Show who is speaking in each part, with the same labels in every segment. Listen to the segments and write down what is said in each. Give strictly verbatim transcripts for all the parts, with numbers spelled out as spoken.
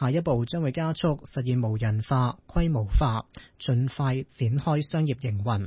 Speaker 1: 下一步將會加速實現無人化、規模化，盡快展開商業營運。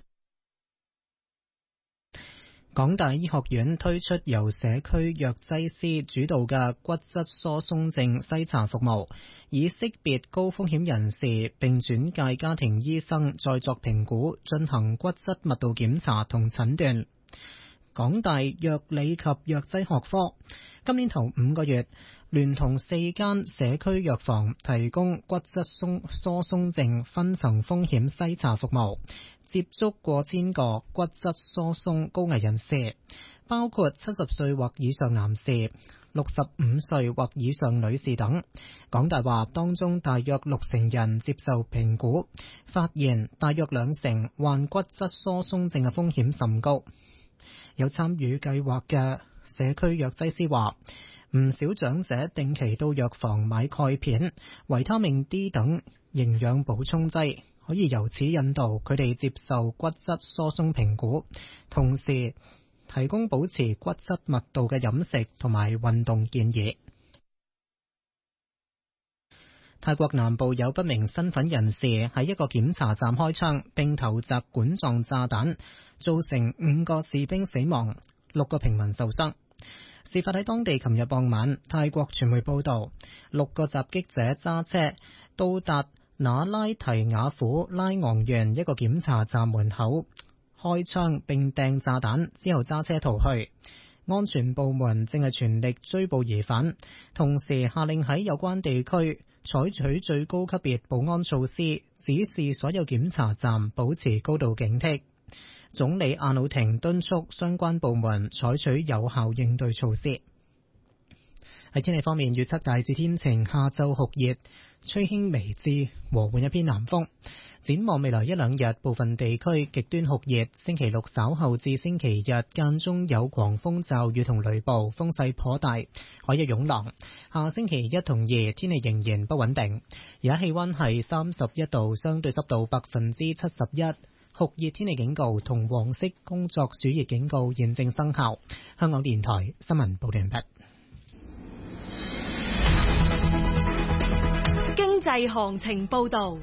Speaker 1: 港大醫學院推出由社區藥劑師主導嘅骨質疏鬆症篩查服務，以識別高風險人士並轉介家庭醫生再作評估，進行骨質密度檢查同診斷。港大藥理及藥劑學科今年頭五個月聯同四間社區藥房提供骨質疏鬆症分層風險篩查服務，接觸過千個骨質疏鬆高危人士，包括七十歲或以上男士、六十五歲或以上女士等。港大話當中大約六成人接受評估，發現大約兩成患骨質疏鬆症嘅風險甚高。有參與計劃嘅社區藥劑師話，唔少長者定期到藥房買鈣片、維他命 D 等營養補充劑，可以由此引導佢哋接受骨質疏鬆評估，同時提供保持骨質密度嘅飲食同埋運動建議。泰國南部有不明身份人士喺一個檢查站開槍，並投擲管狀炸彈，造成五個士兵死亡，六個平民受傷。事發喺當地琴日傍晚，泰國傳媒報道，六個襲擊者揸車到達那拉提雅府拉昂縣一個檢查站門口開槍並掟炸彈，之後揸車逃去。安全部門正係全力追捕疑犯，同時下令喺有關地區採取最高級別保安措施，指示所有檢查站保持高度警惕。總理阿努廷敦促相關部門採取有效應對措施。喺天氣方面，預測大致天晴，下晝酷熱，吹輕微至和緩一偏南風。展望未來一兩日，部分地區極端酷熱。星期六稍後至星期日間中有狂風驟雨同雷暴，風勢頗大，海有湧浪。下星期一同二天氣仍然不穩定。而家氣溫係三十一度，相對濕度百分之七十一。酷熱天氣警告同黃色工作暑熱警告現正生效。香港電台新聞報道完畢。
Speaker 2: 經濟行情報道。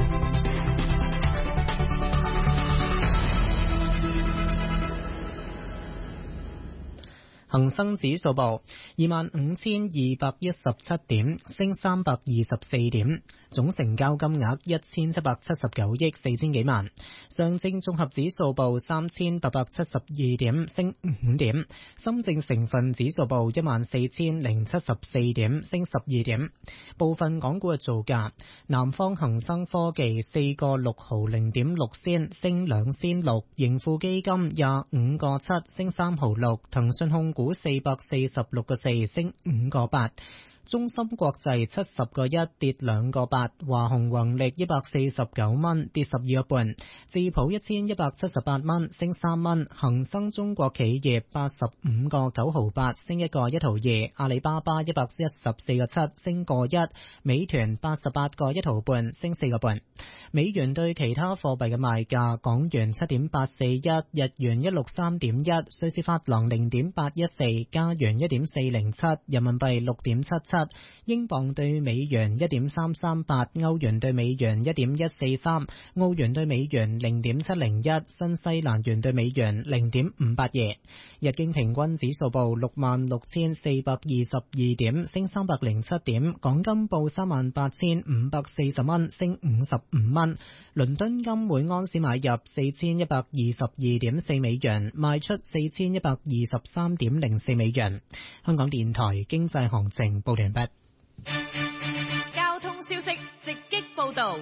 Speaker 1: 恒生指數報二萬五千二百一十七點，升三百二十四點，總成交金額一千七百七十九億四千幾萬。上證綜合指數報三千八百七十二點，升五點。深證成分指數報一萬四千零七十四點，升十二點。部分港股嘅造價：南方恒生科技四個六毫零點六仙，升兩仙六；盈富基金廿五個七，升三毫六；騰訊控股股四百四十六個四，升五個八。中芯國際七十個一，跌兩個八。華虹宏力一百四十九蚊，跌十二個半。智普一千一百七十八蚊，升三蚊。恒生中國企業八十五個九毫八，升一個一毫二。阿里巴巴一百一十四個七，升個一。美團八十八個一毫半，升四個半。美元對其他貨幣嘅賣價：港元七點八四一，日元一六三點一，瑞士法郎零點八一四，加元一點四零七，人民幣六點七七，英鎊對美元一點三三八，歐元對美元一點一四三，澳元對美元零點七零一，新西蘭元對美元零點五八二。日經平均指數報六萬六千四百二十二點，升三百零七點。港金報三萬八千五百四十蚊，升五十五蚊。倫敦金每安士買入四千一百二十二點四美元，賣出四千一百二十三點零四美元。香港電台經濟行情報完畢。
Speaker 2: 交通消息直擊報道。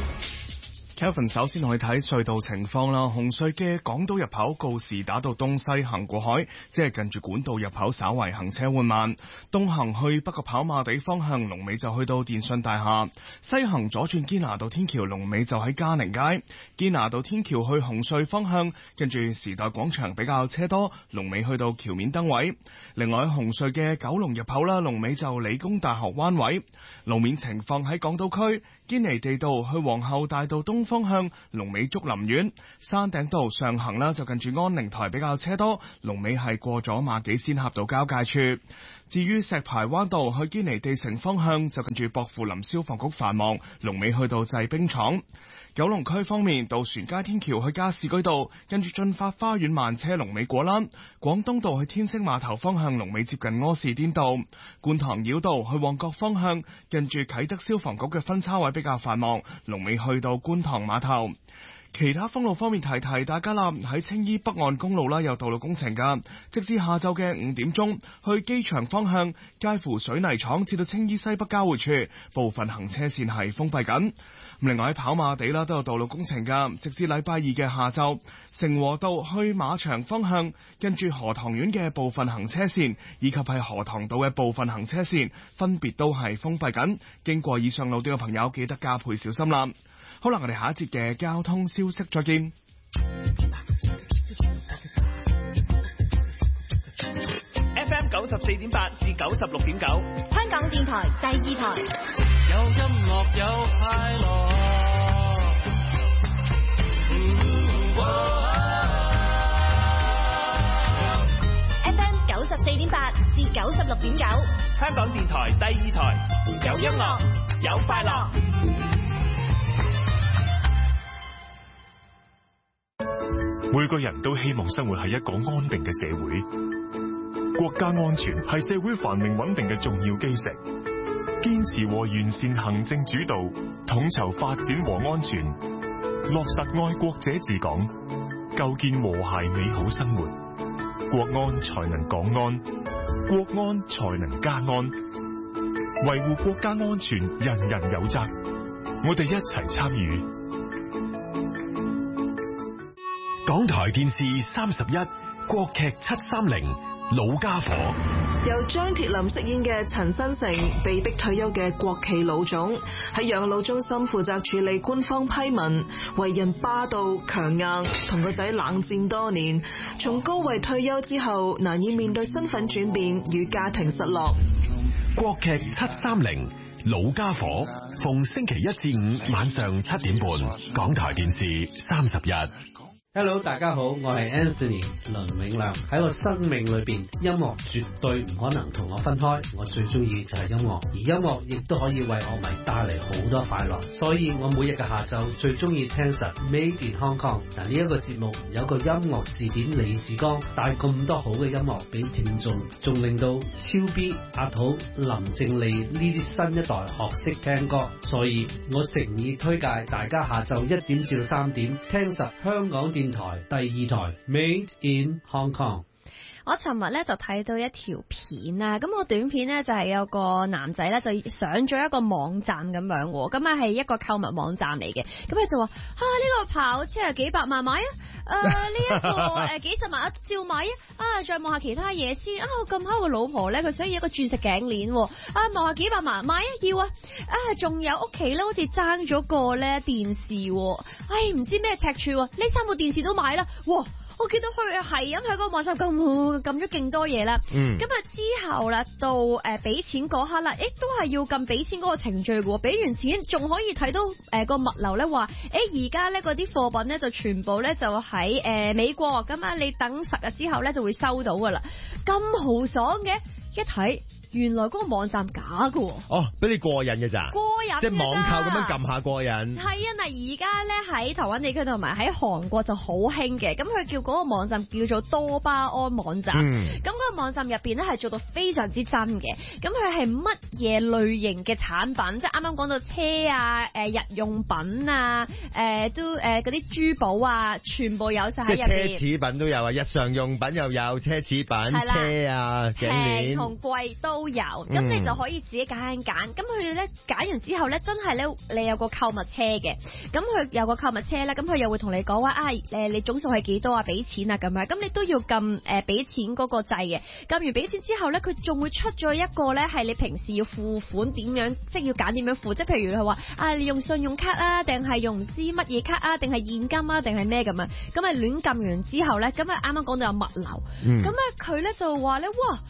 Speaker 3: Kelvin 首先去睇隧道情況啦。紅隧嘅港島入口告士打道東西行過海，即係近住管道入口稍為行車緩慢。東行去北角跑馬地方向，龍尾就去到電信大廈。西行左轉堅拿道天橋，龍尾就喺嘉寧街。堅拿道天橋去紅隧方向，跟住時代廣場比較車多，龍尾去到橋面燈位。另外紅隧嘅九龍入口啦，龍尾就理工大學灣位。路面情況喺港島區堅尼地道去皇后大道東方向龍尾竹林苑，山頂道上行啦就近住安寧台比較車多，龍尾係過咗馬己仙峽道交界處。至於石排灣道去堅尼地城方向就近住薄扶林消防局繁忙，龍尾去到製冰廠。九龍區方面，渡船街天橋去加士居道，跟住進發花園慢車龍尾果欄；廣東道去天星碼頭方向龍尾接近柯士甸道；觀塘繞道去旺角方向，跟住啟德消防局嘅分叉位比較繁忙，龍尾去到觀塘碼頭。其他封路方面提提大家啦，喺青衣北岸公路啦有道路工程噶，直至下晝嘅五點鐘，去機場方向介乎水泥廠至到青衣西北交匯處部分行車線係封閉緊。另外喺跑馬地啦都有道路工程噶，直至禮拜二嘅下晝，成和道去馬場方向跟住荷塘苑嘅部分行車線以及係荷塘道嘅部分行車線分別都係封閉緊，經過以上路段嘅朋友記得加倍小心啦。好啦，我哋下一節嘅交通消息再見。
Speaker 4: F M 九十四點八至九十六點九，
Speaker 2: 香港電台第二台。
Speaker 5: 有音樂有快樂。
Speaker 2: F M 九十四點八至九十六點九，
Speaker 4: 香港電台第二台。有音樂有快樂。
Speaker 6: 每個人都希望生活喺一個安定嘅社會，國家安全係社會繁榮穩定嘅重要基石。堅持和完善行政主導，統籌發展和安全，落實愛國者治港，構建和諧美好生活，國安才能港安，國安才能家安。維護國家安全，人人有責，我哋一齊參與。
Speaker 7: 港台電視三十一國劇七三零老家伙，
Speaker 8: 由張鐵林飾演嘅陳新成，被逼退休嘅國企老總，喺養老中心負責處理官方批文，為人霸道強硬，同個仔冷戰多年，從高位退休之後，難以面對身份轉變與家庭失落。
Speaker 7: 國劇七三零老家伙，逢星期一至五晚上七點半，港台電視三十一。
Speaker 9: Hello， 大家好，我係 Anthony 倫永亮。喺我生命裏邊，音樂絕對唔可能同我分開。我最中意就係音樂，而音樂亦都可以為樂迷帶嚟好多快樂。所以我每日嘅下晝最中意聽實 Made in Hong Kong。嗱，呢一個節目有個音樂字典李志剛帶咁多好嘅音樂俾聽眾，仲令到超 B 阿土林靜麗呢啲新一代學識聽歌。所以我誠意推介大家下晝一點至到三點聽實香港電電台第二台 Made in Hong Kong。
Speaker 10: 我尋日咧就睇到一條片啊，咁個短片咧就係有個男仔咧就上咗一個網站咁樣喎，咁啊係一個購物網站嚟嘅，咁佢就話啊呢個跑車係幾百萬買啊，誒呢一個誒幾十萬啊照買啊，啊再望下其他嘢先啊，咁啱個老婆咧佢想要一個鑽石頸鏈，啊望下幾百萬買啊要啊，啊仲有屋企咧好似爭咗個咧電視，唉唔知咩尺寸，呢三部電視都買啦，哇！我見到佢係咁喺嗰個網站撳撳咗勁多嘢啦，咁啊、嗯、之後啦到誒俾、呃、錢嗰刻啦，誒都係要撳俾錢嗰個程序嘅，俾完錢仲可以睇到誒、呃、個物流咧話，誒而家咧嗰啲貨品咧就全部咧就喺誒、呃、美國，咁啊你等十日之後咧就會收到噶啦，咁豪爽嘅，一睇。原來嗰個網站假㗎
Speaker 11: 哦，俾你過癮嘅咋？
Speaker 10: 過癮
Speaker 11: 即係網購咁樣撳下過癮。
Speaker 10: 係啊，嗱而家咧喺台灣地區同埋喺韓國就好興嘅，咁佢叫嗰個網站叫做多巴胺網站。咁嗰、嗯、個網站入邊咧係做到非常之真嘅，咁佢係乜嘢類型嘅產品？即係啱啱講到車啊、誒、呃、日用品啊、誒、呃、都誒嗰啲珠寶啊，全部有晒喺入邊。
Speaker 11: 即係奢侈品都有啊，日常用品又有，奢侈品、車啊、頸鏈，
Speaker 10: 平同貴都有，咁、嗯、你就可以自己揀揀揀，咁佢咧揀完之後咧，真係咧你有個購物車嘅，咁佢有個購物車咧，咁佢又會同你講話啊，誒你總數係幾多啊，俾錢啊咁樣，咁你都要撳誒俾錢嗰個掣嘅，撳完俾錢之後咧，佢仲會出咗一個咧係你平時要付款點樣，即係要揀點樣付，即係譬如佢話啊，你用信用卡啊，定係用唔知乜嘢卡啊，定係現金啊，定係咩咁啊，咁啊亂撳完之後咧，咁啊啱啱講到有物流，咁啊佢咧就話咧哇。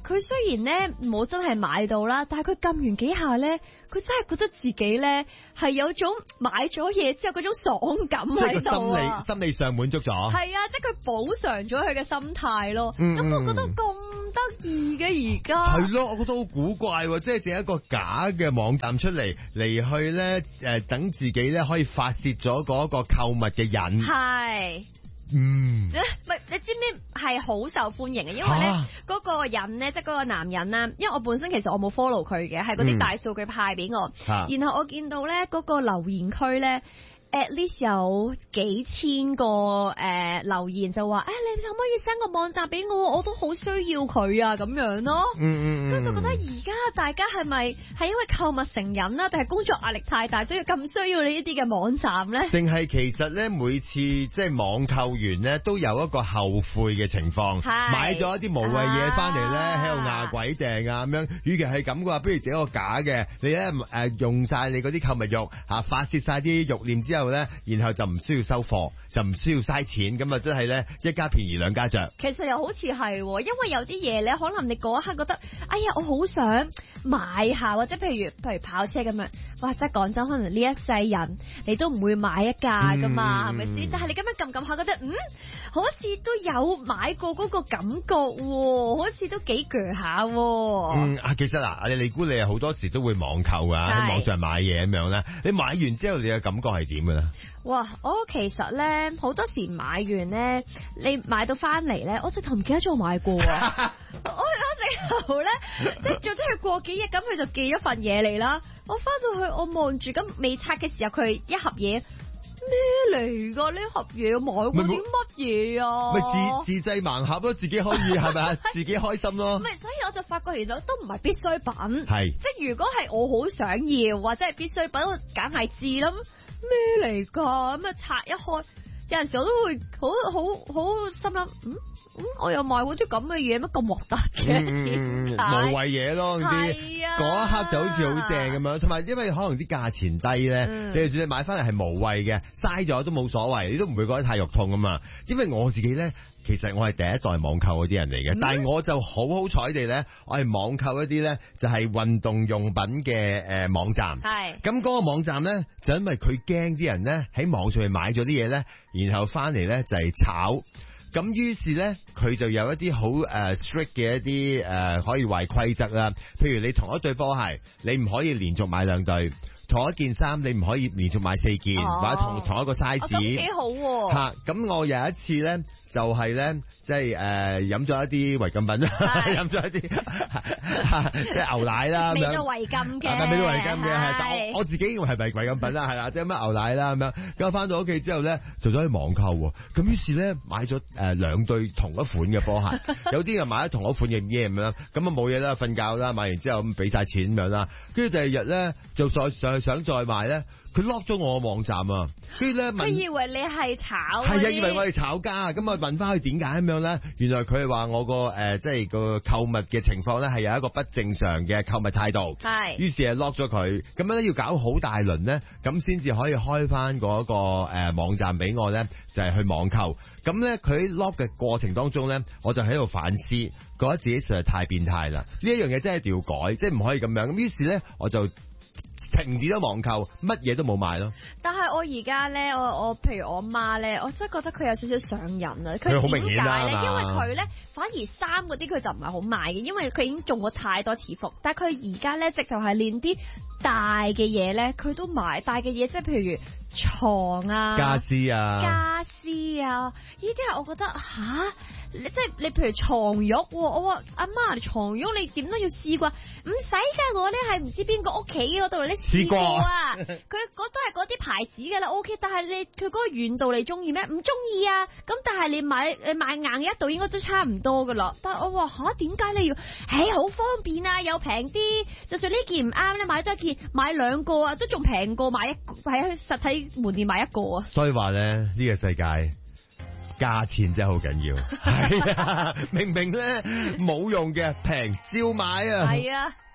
Speaker 10: 佢雖然咧冇真係買到啦，但係佢撳完幾下咧，佢真係覺得自己咧係有種買咗嘢之後嗰種爽感喺度啊！
Speaker 11: 心理心理上滿足咗。
Speaker 10: 係啊，即係佢補償咗佢嘅心態咯。咁、嗯、我覺得咁得意嘅而家。
Speaker 11: 係咯，我覺得好古怪喎，即係整一個假嘅網站出嚟嚟去咧，誒、呃，等自己咧可以發泄咗嗰個購物嘅癮。係。嗯，唔係
Speaker 10: 你知唔知係好受歡迎嘅？因為咧嗰、啊、個人咧，即係嗰個男人啦。因為我本身其實我冇 follow 佢嘅，係嗰啲大數據派俾我、嗯。然後我見到咧嗰個留言區咧 ，at least 有幾千個誒、呃、留言就話，誒、哎、你可唔可以 send 個網站俾我？我都好需要佢啊，咁樣咯。嗯嗯，咁就覺得而家大家係咪係因為購物成癮啦，定係工作壓力太大，所以咁需要呢一啲嘅網站咧？定係其實咧每次即係網購完咧都有一個後悔嘅情況，買咗一啲無謂嘢翻嚟咧喺度壓鬼訂啊咁樣。與其係咁嘅話，不如整個假嘅，你咧誒、呃、用晒你嗰啲購物慾嚇發泄晒啲慾念之後咧，然後就唔需要收貨，就唔需要嘥錢，咁啊真係咧一家便宜兩家著。其實又好似係，因為有啲嘢咧，可能你嗰一刻覺得，哎呀，我好想買下，或者譬如譬如跑車咁樣，哇！真係講真，可能呢一世人你都唔會買一架噶嘛，係咪先？但係你咁樣撳撳下，覺得嗯，好似都有買過嗰個感覺喎，好似都幾鋸下。嗯啊，其實嗱，你你估你係好多時都會網購啊，喺網上買嘢咁樣咧，你買完之後你嘅感覺係點嘅咧？哇！我其實咧好多時買完咧，你買到翻嚟咧，我直頭唔記得咗我買過啊！我我直頭咧，即係總之佢過幾日咁，佢就寄咗份嘢嚟啦。我翻到去，我望住咁未拆嘅時候，佢一盒嘢咩嚟噶？呢盒嘢買過啲乜嘢啊？咪自自製盲盒咯，自己可以係咪啊？自己開心咯。唔係，所以我就發覺原來都唔係必需品。係，即係如果係我好想要或者係必需品，我梗係知啦。咩嚟噶？咁啊拆一開，有陣時我都會好好好心諗，嗯嗯，我又買嗰啲咁嘅嘢，乜咁核突嘅？嗯，無謂嘢咯，啲嗰、啊、一刻就好似好正咁樣。同埋因為可能啲價錢低咧、嗯，你你買翻嚟係無謂嘅，嘥咗都冇所謂，你都唔會覺得太肉痛啊嘛。因為我自己咧。其實我係第一代網購嗰啲人嚟嘅，但係我就好好彩地咧，我係網購一啲咧就係運動用品嘅誒網站。係咁嗰個網站咧，就因為佢驚啲人咧喺網上面買咗啲嘢咧，然後翻嚟咧就係炒。咁於是咧，佢就有一啲好誒 strict 嘅一啲誒、呃、可以話規則啦。譬如你同一對波鞋，你唔可以連續買兩對。同一件衫你唔可以連續買四件，哦、或者同同一個 size。咁幾好喎。嚇，咁我有一次咧，就係、是、咧，即係誒飲咗一啲違禁品，飲咗一啲即係牛奶啦咁樣。未到違禁嘅，係未到違禁嘅，係。但我我自己認為係咪違禁品啦？係啦，即係乜牛奶啦咁樣。咁我翻到屋企之後咧，就咗去網購喎。咁於是咧買咗誒兩對同一款嘅波鞋，有啲人買咗同一款嘅嘢咁樣，咁啊冇嘢啦，瞓覺啦，買完之後咁俾晒錢咁樣啦。跟住第二日咧就再上。想再買咧，佢 lock 咗我個網站啊！跟住咧問，佢以為你係炒，係啊，以為我係炒家。咁我問翻佢點解咁樣咧？原來佢係話我個誒、呃，即係個購物嘅情況咧，係有一個不正常嘅購物態度。係，於是係 lock 咗佢。咁樣咧要搞好大輪咧，咁先至可以開翻嗰個誒網站俾我咧，就係、是、去網購。咁咧佢 lock 嘅過程當中咧，我就喺度反思，覺得自己實在太變態啦！呢一樣嘢真係一定要改，即係唔可以咁樣。咁於是咧，我就停止咗網購，乜嘢都冇買咯。但係我而家咧，我我譬如我媽咧，我真係覺得佢有少少上癮啊！佢好明顯啦，因為佢咧反而衫嗰啲佢就唔係好買嘅，因為佢已經中過太多次伏。但係佢而家咧直頭係連啲大嘅嘢咧，佢都買大嘅嘢，即係譬如床啊、家私啊、家私啊，呢啲係我覺得吓。即係你譬如床褥，我話阿媽你床褥你點都要試過，唔使噶，我咧係唔知邊個屋企嗰度咧試過啊，佢嗰都係嗰啲牌子噶啦 ，OK， 但係你佢嗰個軟度你中意咩？唔中意啊，咁但係你買你買硬一度應該都差唔多噶啦，但係我話吓點解你要？誒好方便啊，又平啲，就算呢件唔啱咧，買多一件買兩個啊，都仲平過買一喺實體門店買一個啊。所以話咧呢、呢個世界。價錢真係好緊要，係啊，明明咧冇用嘅平照買啊，係啊。